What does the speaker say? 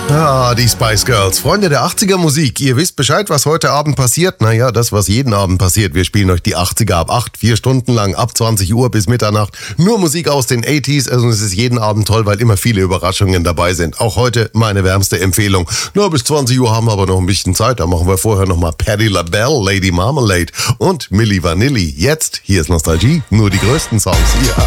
Ah, die Spice Girls, Freunde der 80er Musik. Ihr wisst Bescheid, was heute Abend passiert? Naja, das, was jeden Abend passiert. Wir spielen euch die 80er ab 8, 4 Stunden lang, ab 20 Uhr bis Mitternacht. Nur Musik aus den 80s. Also es ist jeden Abend toll, weil immer viele Überraschungen dabei sind. Auch heute meine wärmste Empfehlung. Nur bis 20 Uhr haben wir aber noch ein bisschen Zeit. Da machen wir vorher nochmal Patti LaBelle, Lady Marmalade und Milli Vanilli. Jetzt, hier ist Nostalgie, nur die größten Songs. Ja.